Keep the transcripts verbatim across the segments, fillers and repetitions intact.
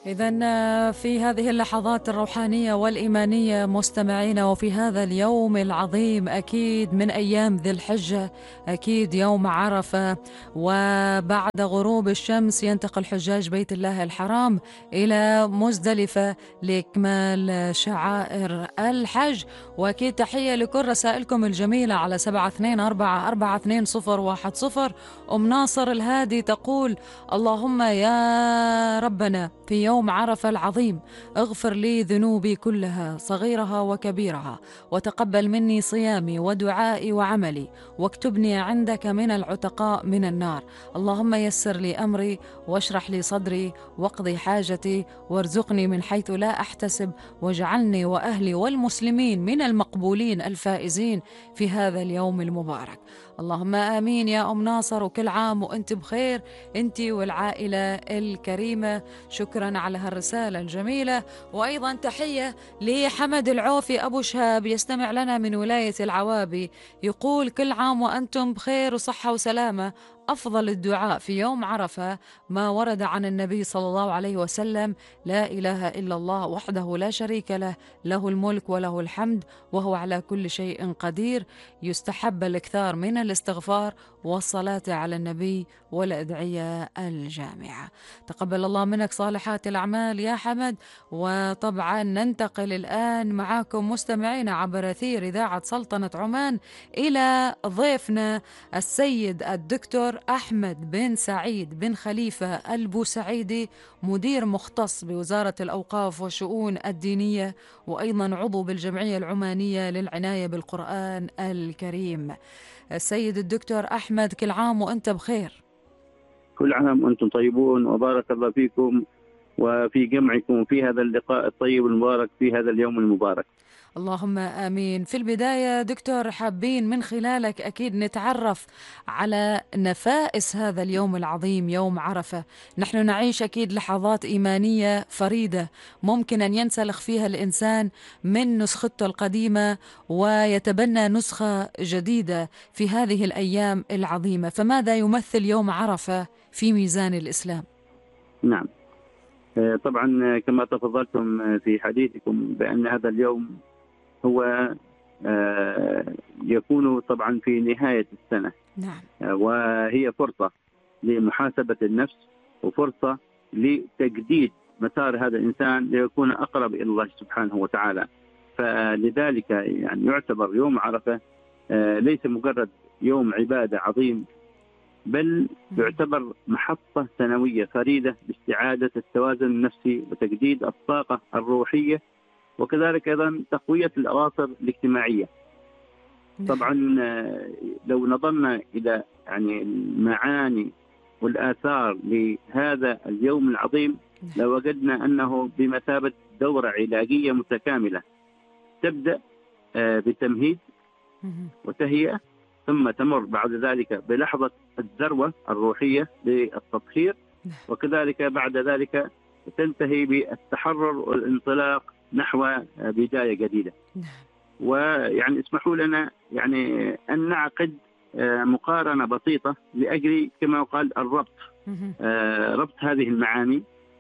إذن في هذه اللحظات الروحانية والإيمانية مستمعينا، وفي هذا اليوم العظيم أكيد من أيام ذي الحجة، أكيد يوم عرفة، وبعد غروب الشمس ينتقل حجاج بيت الله الحرام إلى مزدلفة لإكمال شعائر الحج. وأكيد تحية لكل رسائلكم الجميلة على سبعة اثنين أربعة أربعة اثنين صفر واحد صفر. أم ناصر الهادي تقول: اللهم يا ربنا في يوم عرفة العظيم اغفر لي ذنوبي كلها صغيرها وكبيرها، وتقبل مني صيامي ودعائي وعملي، واكتبني عندك من العتقاء من النار. اللهم يسر لي أمري واشرح لي صدري واقضي حاجتي وارزقني من حيث لا أحتسب، واجعلني وأهلي والمسلمين من المقبولين الفائزين في هذا اليوم المبارك. اللهم آمين يا أم ناصر، وكل عام وأنت بخير أنت والعائلة الكريمة. شكرا على هالرسالة الجميلة. وأيضا تحية لحمد العوفي أبو شهاب يستمع لنا من ولاية العوابي، يقول: كل عام وأنتم بخير وصحة وسلامة. أفضل الدعاء في يوم عرفة ما ورد عن النبي صلى الله عليه وسلم: لا إله إلا الله وحده لا شريك له، له الملك وله الحمد وهو على كل شيء قدير. يستحب الإكثار من الاستغفار والصلاة على النبي والأدعية الجامعة. تقبل الله منك صالحات الأعمال يا حمد. وطبعا ننتقل الآن معاكم مستمعين عبر أثير إذاعة سلطنة عمان إلى ضيفنا السيد الدكتور أحمد بن سعيد بن خليفة البوسعيدي، مدير مختص بوزارة الأوقاف والشؤون الدينية، وأيضا عضو بالجمعية العمانية للعناية بالقرآن الكريم. السيد الدكتور أحمد، كل عام وأنت بخير. كل عام وأنتم طيبون، وبارك الله فيكم وفي جمعكم في هذا اللقاء الطيب المبارك في هذا اليوم المبارك. اللهم آمين. في البداية دكتور، حابين من خلالك أكيد نتعرف على نفائس هذا اليوم العظيم يوم عرفة. نحن نعيش أكيد لحظات إيمانية فريدة ممكن أن ينسلخ فيها الإنسان من نسخته القديمة ويتبنى نسخة جديدة في هذه الأيام العظيمة. فماذا يمثل يوم عرفة في ميزان الإسلام؟ نعم، طبعا كما تفضلتم في حديثكم بأن هذا اليوم هو يكون طبعا في نهاية السنة. نعم. وهي فرصة لمحاسبة النفس وفرصة لتجديد مسار هذا الإنسان ليكون أقرب إلى الله سبحانه وتعالى. فلذلك يعني يعتبر يوم عرفة ليس مجرد يوم عبادة عظيم، بل يعتبر محطة سنوية فريدة لاستعادة التوازن النفسي وتجديد الطاقة الروحية، وكذلك أيضا تقوية الأواصر الاجتماعية. طبعا لو نظرنا إلى يعني المعاني والآثار لهذا اليوم العظيم لوجدنا أنه بمثابة دورة علاجية متكاملة تبدأ بتمهيد وتهيئة، ثم تمر بعد ذلك بلحظة الذروة الروحية للتطهير، وكذلك بعد ذلك تنتهي بالتحرر والانطلاق نحو بداية جديدة. ويعني اسمحوا لنا يعني أن نعقد مقارنة بسيطة لأجل كما قال الربط، ربط هذه المعاني،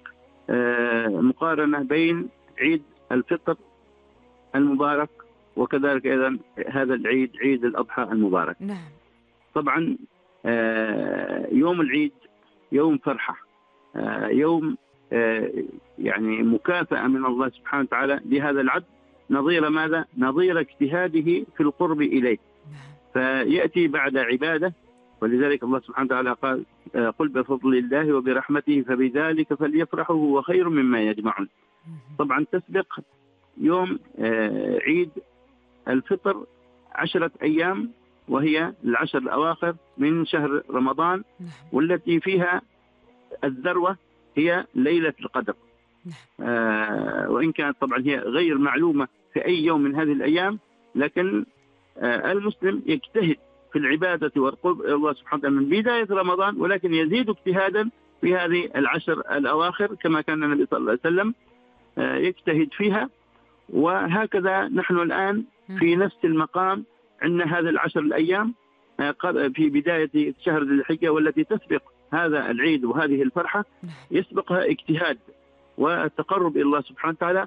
مقارنة بين عيد الفطر المبارك وكذلك أيضا هذا العيد عيد الأضحى المبارك. نعم. طبعا يوم العيد يوم فرحة، يوم يعني مكافأة من الله سبحانه وتعالى لهذا العبد، نظير ماذا؟ نظير اجتهاده في القرب إليه. فيأتي بعد عبادة، ولذلك الله سبحانه وتعالى قال: قل بفضل الله وبرحمته فبذلك فليفرحوا هو خير مما يجمعون. طبعا تسبق يوم عيد الفطر عشرة أيام، وهي العشر الأواخر من شهر رمضان، والتي فيها الذروة هي ليلة القدر. آه وإن كانت طبعا هي غير معلومة في أي يوم من هذه الأيام، لكن آه المسلم يجتهد في العبادة والقرب إلى الله سبحانه وتعالى من بداية رمضان، ولكن يزيد اجتهادا في هذه العشر الأواخر كما كان النبي صلى الله عليه وسلم آه يجتهد فيها. وهكذا نحن الآن في نفس المقام عندنا هذه العشر الأيام في بداية شهر ذي الحجة، والتي تسبق هذا العيد وهذه الفرحة يسبقها اجتهاد والتقرب إلى الله سبحانه وتعالى،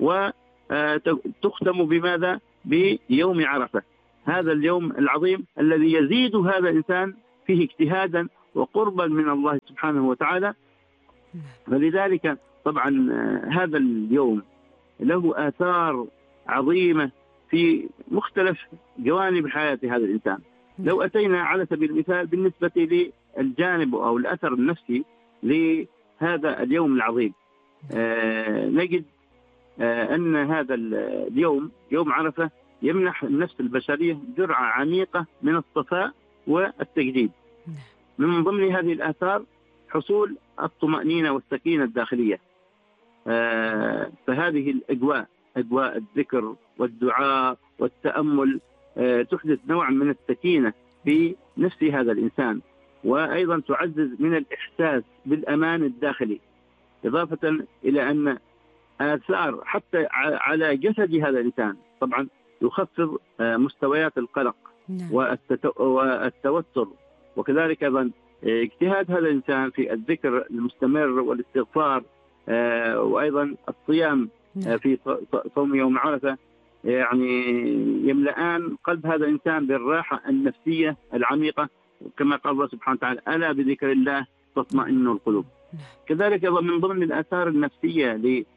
وتختم بماذا؟ بيوم عرفة، هذا اليوم العظيم الذي يزيد هذا الإنسان فيه اجتهادا وقربا من الله سبحانه وتعالى. فلذلك طبعا هذا اليوم له آثار عظيمة في مختلف جوانب حياة هذا الإنسان. لو أتينا على سبيل المثال بالنسبة للجانب أو الأثر النفسي لهذا اليوم العظيم، آه نجد آه أن هذا اليوم يوم عرفة يمنح النفس البشرية جرعة عميقة من الصفاء والتجديد. من ضمن هذه الآثار حصول الطمأنينة والسكينة الداخلية. آه فهذه الأجواء، أجواء الذكر والدعاء والتأمل، آه تحدث نوع من السكينة في نفس هذا الإنسان، وأيضا تعزز من الإحساس بالأمان الداخلي، إضافة إلى أن آثار حتى على جسد هذا الإنسان طبعا يخفض آه مستويات القلق والتوتر، وكذلك أيضا اجتهاد هذا الإنسان في الذكر المستمر والاستغفار، آه وأيضا الصيام آه في صوم يوم عرفة، يعني يملأان قلب هذا الإنسان بالراحة النفسية العميقة، كما قال الله سبحانه وتعالى: ألا بذكر الله تطمئن القلوب. كذلك أيضا من ضمن الآثار النفسية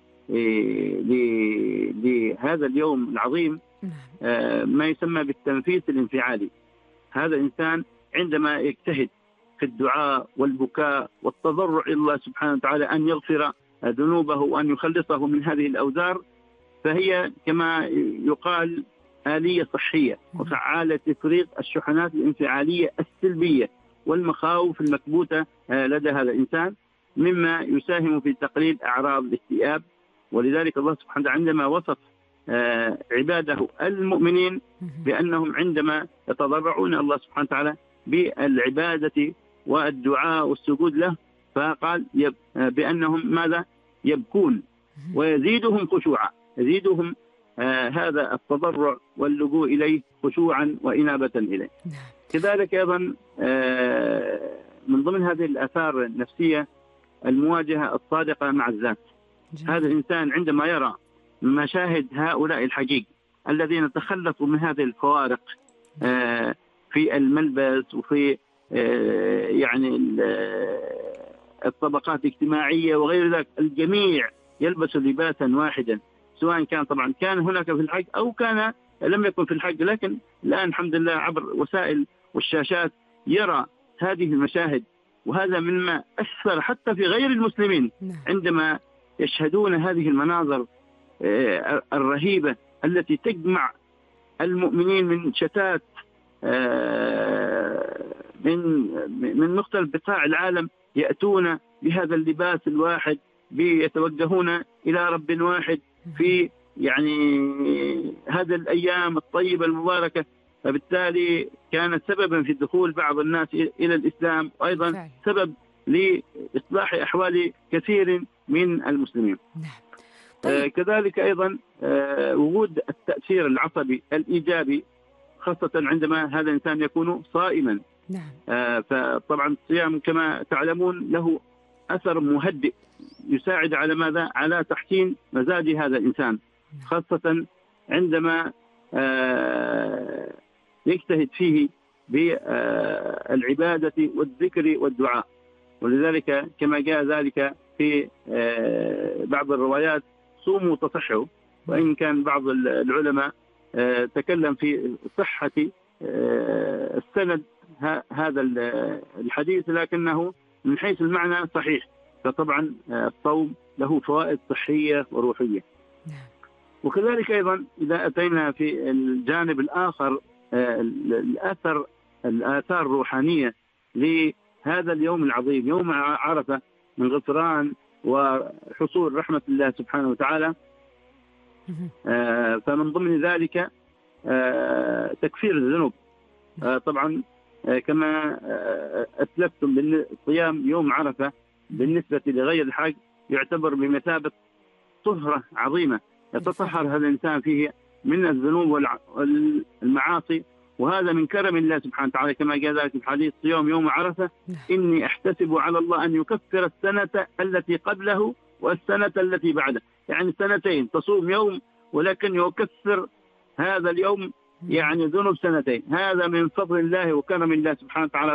لهذا اليوم العظيم آه ما يسمى بالتنفيس الانفعالي. هذا الإنسان عندما يجتهد في الدعاء والبكاء والتضرع إلى الله سبحانه وتعالى أن يغفر ذنوبه وأن يخلصه من هذه الأوزار، فهي كما يقال آلية صحية وفعالة تفريغ الشحنات الانفعالية السلبية والمخاوف المكبوتة لدى هذا الإنسان، مما يساهم في تقليل أعراض الاكتئاب. ولذلك الله سبحانه وتعالى عندما وصف عباده المؤمنين بأنهم عندما يتضرعون الله سبحانه وتعالى بالعبادة والدعاء والسجود له، فقال بأنهم ماذا؟ يبكون ويزيدهم خشوعا، يزيدهم آه هذا التضرع واللجوء إليه خشوعا وإنابة إليه. كذلك أيضا آه من ضمن هذه الآثار النفسية المواجهة الصادقة مع الذات. هذا الإنسان عندما يرى مشاهد هؤلاء الحقيق الذين تخلصوا من هذه الفوارق آه في الملبس وفي آه يعني الطبقات الاجتماعية وغير ذلك، الجميع يلبس لباسا واحدا، سواء كان طبعا كان هناك في الحج أو كان لم يكن في الحج، لكن الآن الحمد لله عبر وسائل والشاشات يرى هذه المشاهد، وهذا مما أثر حتى في غير المسلمين عندما يشهدون هذه المناظر الرهيبة التي تجمع المؤمنين من شتات من من مختلف بقاع العالم، يأتون بهذا اللباس الواحد، بيتوجهون إلى رب واحد في يعني هذه الأيام الطيبة المباركة. فبالتالي كانت سببا في دخول بعض الناس إلى الإسلام، وأيضا سبب لإصلاح أحوال كثير من المسلمين. طيب. آه كذلك أيضا آه وجود التأثير العصبي الإيجابي، خاصة عندما هذا الإنسان يكون صائما. نعم. آه فطبعا الصيام كما تعلمون له أثر مهدئ يساعد على ماذا؟ على تحسين مزاج هذا الإنسان، خاصة عندما آه يجتهد فيه بالعبادة والذكر والدعاء. ولذلك كما جاء ذلك في آه بعض الروايات: صوموا تصحوا. وإن كان بعض العلماء آه تكلم في صحة آه السند هذا الحديث، لكنه من حيث المعنى صحيح. فطبعا الصوم له فوائد صحية وروحية. وكذلك أيضا إذا أتينا في الجانب الآخر الأثر الآثار الروحانية لهذا اليوم العظيم يوم عرفة من غفران وحصول رحمة الله سبحانه وتعالى، فمن ضمن ذلك تكفير الذنوب. طبعا كما أسلفتم بالصيام يوم عرفة بالنسبة لغير الحج يعتبر بمثابة طهرة عظيمة يتطهر هذا الإنسان فيه من الذنوب والمعاصي، وهذا من كرم الله سبحانه وتعالى كما قال ذلك في الحديث: صيام يوم عرفة إني أحتسب على الله أن يكفر السنة التي قبله والسنة التي بعده، يعني سنتين تصوم يوم ولكن يكثر هذا اليوم يعني ذنوب سنتين. هذا من فضل الله وكرم الله سبحانه وتعالى